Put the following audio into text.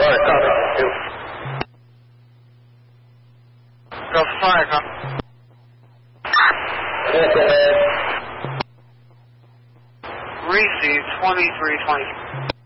Sorry, copy. Go fire, copy. Yes, go ahead. Receive 2320.